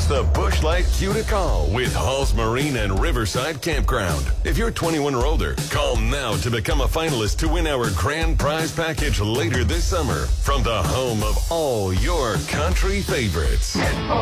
is the Busch Light Cue to Call with Halls Marine and Riverside Campground. If you're 21 or older, call now to become a finalist to win our grand prize package later this summer from the home of all your country favorites.